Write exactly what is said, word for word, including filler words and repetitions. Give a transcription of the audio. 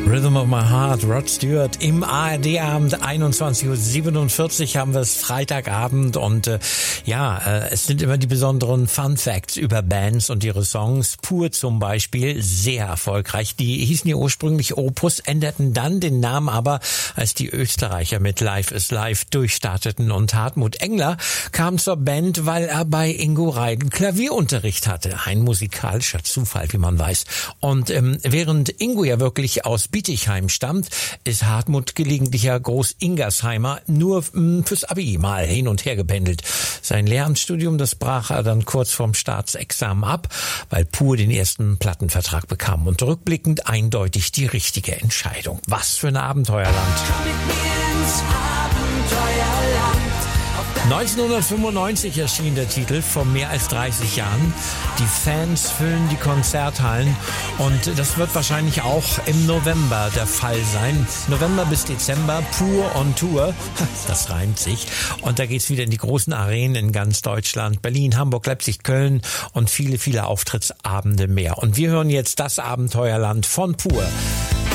Rhythm of My Heart, Rod Stewart im A R D-Abend, einundzwanzig Uhr siebenundvierzig haben wir es, Freitagabend und äh, ja, äh, es sind immer die besonderen Fun Facts über Bands und ihre Songs. Pur zum Beispiel, sehr erfolgreich. Die hießen ja ursprünglich Opus, änderten dann den Namen aber, als die Österreicher mit Life is Life durchstarteten und Hartmut Engler kam zur Band, weil er bei Ingo Reidl Klavierunterricht hatte. Ein musikalischer Zufall, wie man weiß. Und ähm, während Ingo ja wirklich aus Bietigheim stammt, ist Hartmut gelegentlicher Groß-Ingersheimer, nur mh, fürs Abi mal hin und her gependelt. Sein Lehramtsstudium, das brach er dann kurz vorm Staatsexamen ab, weil Pur den ersten Plattenvertrag bekam. Und rückblickend eindeutig die richtige Entscheidung. Was für ein Abenteuerland. Komm mit mir ins Abenteuerland. neunzehnhundertfünfundneunzig erschien der Titel, vor mehr als dreißig Jahren. Die Fans füllen die Konzerthallen und das wird wahrscheinlich auch im November der Fall sein. November bis Dezember, Pur on Tour, das reimt sich. Und da geht's wieder in die großen Arenen in ganz Deutschland, Berlin, Hamburg, Leipzig, Köln und viele, viele Auftrittsabende mehr. Und wir hören jetzt das Abenteuerland von Pur.